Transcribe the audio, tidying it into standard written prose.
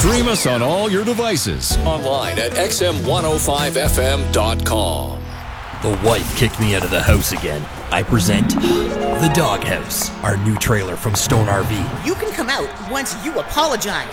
Stream us on all your devices. Online at xm105fm.com. The wife kicked me out of the house again. I present The Doghouse, our new trailer from Stone RV. You can come out once you apologize.